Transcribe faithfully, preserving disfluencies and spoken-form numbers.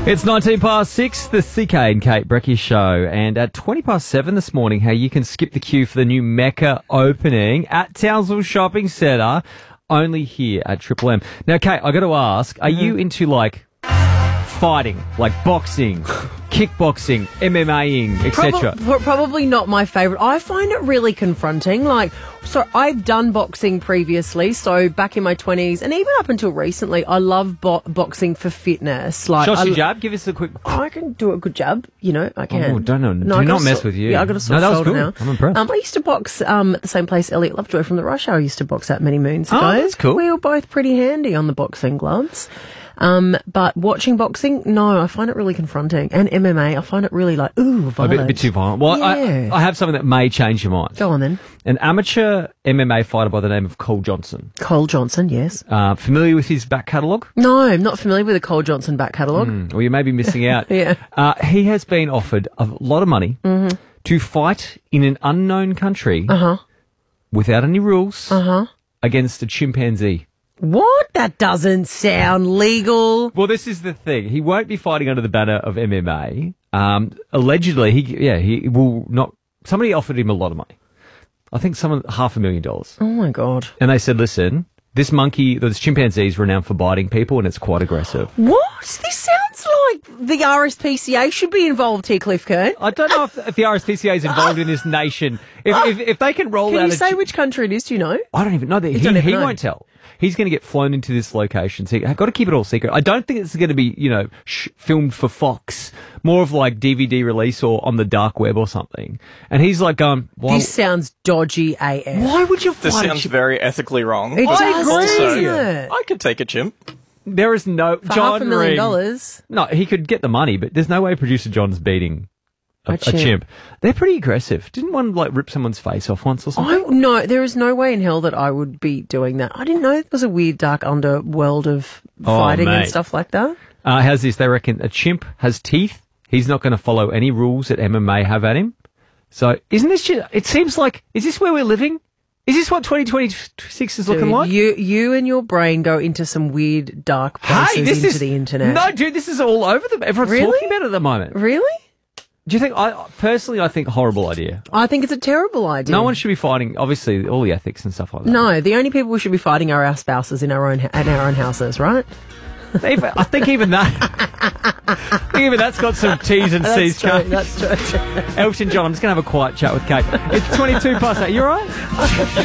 It's nineteen past six, the C K and Kate Brecky show, and at twenty past seven this morning, how you can skip the queue for the new Mecca opening at Townsville Shopping Centre, only here at Triple M. Now, Kate, I got to ask, are mm-hmm. you into like fighting, like boxing, kickboxing, MMAing, et cetera? Probably, probably not my favourite. I find it really confronting. Like, so I've done boxing previously, so back in my twenties, and even up until recently, I love bo- boxing for fitness. Like, Shoshy I, jab, give us a quick. I can do a good jab, you know. I can. Oh, don't know. No, do not so- mess with you. Yeah, I got a sore no, that was shoulder cool. now. I'm impressed. Um, I used to box um, at the same place Elliot Lovejoy from the Rush Hour used to box at many moons ago. Oh, that's cool. We were both pretty handy on the boxing gloves. Um, but watching boxing, no, I find it really confronting. And M M A, I find it really like, ooh, violent. A bit, bit too violent. Well, Yeah. I, I have something that may change your mind. Go on then. An amateur M M A fighter by the name of Cole Johnson. Cole Johnson, yes. Uh, familiar with his back catalogue? No, I'm not familiar with the Cole Johnson back catalogue. Mm, well, you may be missing out. Yeah. Uh, he has been offered a lot of money Mm-hmm. to fight in an unknown country Uh-huh. without any rules Uh-huh. against a chimpanzee. What? That doesn't sound legal. Well, this is the thing. He won't be fighting under the banner of M M A. Um, allegedly, he yeah he will not. Somebody offered him a lot of money. I think someone half a million dollars. Oh, my God. And they said, listen, this monkey, this chimpanzee is renowned for biting people and it's quite aggressive. What? This sounds like the R S P C A should be involved here, Cliff Kern. I don't know if, if the R S P C A is involved in this nation. If, if, if they can roll Can out you a say chi- which country it is? Do you know? I don't even know. That he don't even he know. won't tell. He's going to get flown into this location. So I've got to keep it all secret. I don't think it's going to be, you know, sh- filmed for Fox. More of like D V D release or on the dark web or something. And he's like going, why, This sounds dodgy A F. why would you This fight a sounds chimp? very ethically wrong. It but does, also, doesn't it? I could take a chimp. There is no... For John half a million Ring- dollars. No, he could get the money, but there's no way producer John's beating a, A a, chimp. chimp. They're pretty aggressive. Didn't one like rip someone's face off once or something? I no, there is no way in hell that I would be doing that. I didn't know there was a weird dark underworld of Oh, fighting and mate. stuff like that. Uh, how's this? They reckon a chimp has teeth. He's not going to follow any rules that M M A have at him. So isn't this just, it seems like, is this where we're living? Is this what twenty twenty-six is looking Dude, like? You, you and your brain go into some weird dark places Hey, this into is the internet. No, dude, this is all over the. Everyone's Really? talking about it at the moment. Really? Do you think? I personally, I think horrible idea. I think it's a terrible idea. No one should be fighting. Obviously, all the ethics and stuff like that. No, the only people we should be fighting are our spouses in our own at our own houses, right? Even- I think even that. I think even that's got some T's and C's. That's true. That's true. Elton John. I'm just gonna have a quiet chat with Kate. It's twenty-two past eight. You all right?